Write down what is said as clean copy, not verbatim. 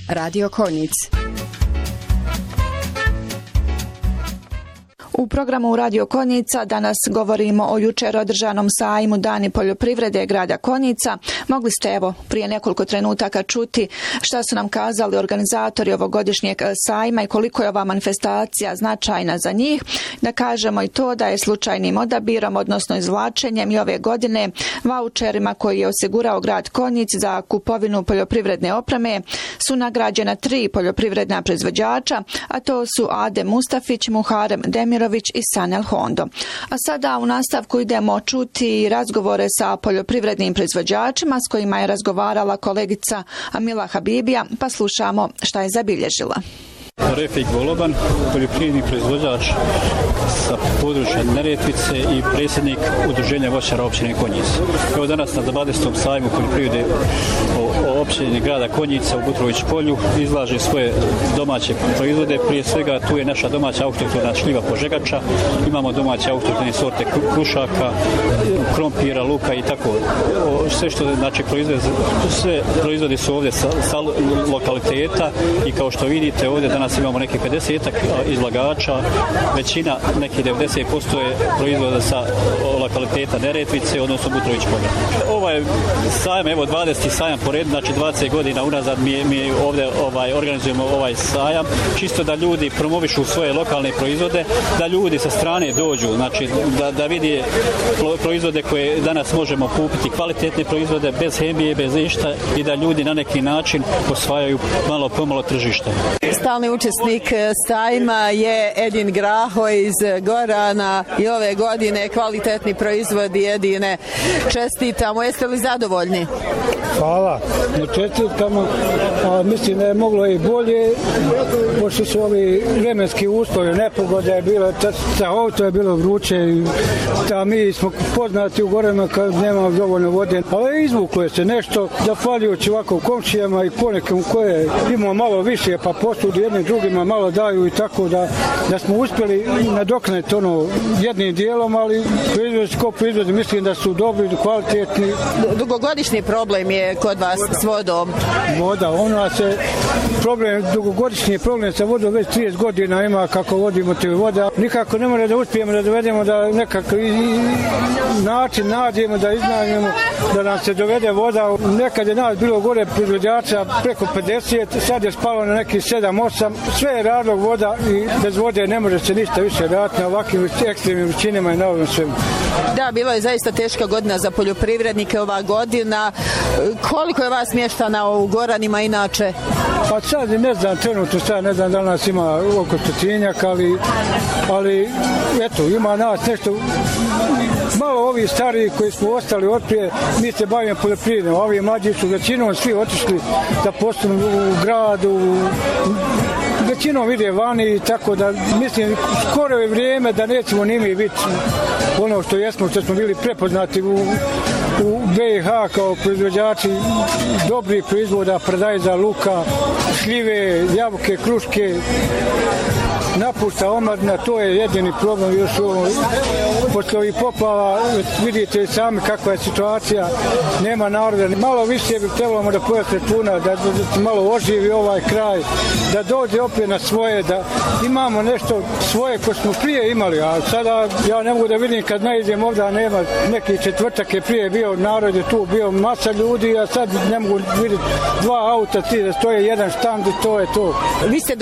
Radio Konjic. U programu Radio Konjica danas govorimo o jučer održanom sajmu Dani poljoprivrede grada Konjica. Mogli ste prije nekoliko trenutaka čuti šta su nam kazali organizatori ovogodišnjeg sajma i koliko je ova manifestacija značajna za njih. Da kažemo i to da je slučajnim odabirom, odnosno izvlačenjem i ove godine vaučerima koji je osigurao grad Konjic za kupovinu poljoprivredne opreme su nagrađena 3 poljoprivredna proizvođača, a to su Ade Mustafić, Muharem Demirović i Sanel Hondo. A sada u nastavku idemo čuti razgovore sa poljoprivrednim proizvođačima s kojima je razgovarala kolegica Amila Habibija, pa slušamo šta je zabilježila. Refik Goloban, poljoprivredni proizvođač sa područja Neretvice i predsjednik udruženja voćara općine Konjic. Evo danas na 20. sajmu poljoprivrede o općini grada Konjica u Butrović polju izlaže svoje domaće proizvode. Prije svega tu je naša domaća autohtona šljiva požegača, imamo domaće autohtone sorte krušaka, krompira, luka i tako. Sve što znači sve proizvodi su ovdje sa lokaliteta i kao što vidite ovdje danas imamo neki 50-ak izlagača, većina, neki 90% je proizvoda sa lokaliteta Neretvice, odnosno Butrović polja. Ovaj sajam, evo 20. sajam po redu, znači 20 godina unazad mi ovdje organizujemo ovaj sajam, čisto da ljudi promovišu svoje lokalne proizvode, da ljudi sa strane dođu, znači da vidi proizvode koje danas možemo kupiti, kvalitetne proizvode, bez hemije, bez ništa i da ljudi na neki način osvajaju malo pomalo tržište. Stalni učesnik sajma je Edin Graho iz Gorana i ove godine kvalitetni proizvodi Edine. Čestitamo, jeste li zadovoljni? Hvala, čestitkama, a mislim da je moglo i bolje, pošto su ovi vremenski uslovi, nepogode je bilo, strahovito je bilo vruće, a mi smo poznati u Goranu kad nemamo dovoljno vode, ali izvuklo je se nešto, zahvaljujući ovako komšijama i ponekom koje imamo malo više, pa posudi jednim drugima malo daju i tako da smo uspjeli nadoknati ono jednim dijelom, ali proizvodi mislim da su dobri, kvalitetni. Dugogodišnji problem je kod vas s vodom? Voda, ona se dugogodišnji problem sa vodom već 30 godina ima kako vodimo te voda. Nikako ne mora da uspijemo da dovedemo da nekako način nađemo, da iznađemo, da nam se dovede voda. Nekad je nas bilo gore proizvođača preko 50, sad je spalo na neki 7-8. Sve je razlog voda i bez vode ne može se ništa više raditi na ovakvim ekstremnim vrućinama i na ovom svemu. Da, bilo je zaista teška godina za poljoprivrednike ova godina. Koliko je vas mještana u Goranima inače? Pa sad ne znam, trenutno sad ne znam da nas ima oko 100-tinjak, ali eto, ima nas nešto malo ovi stariji koji smo ostali otprije, mi se bavimo poljoprivredom, ovi mlađi su većinom svi otišli da postanu u gradu, većinom vide vani, tako da mislim skoro je vrijeme da nećemo ni mi biti ono što smo bili prepoznati u BiH kao proizvođači dobrih proizvoda, predajza luka, šljive, jabuke, kruške, napušta omladina, to je jedini problem još posle ovih poplava, vidite sami kakva je situacija, nema naroda, malo više bi trebalo da pojasne računa, da malo oživi ovaj kraj, da dođe opet na svoje, da imamo nešto svoje koje smo prije imali, a sada ja ne mogu da vidim kad najdem ovdje, nema neki četvrtak je prije bio, narod je tu bio masa ljudi, a sad ne mogu vidjeti 2 auta, da stoje jedan štand i to je to. Vi ste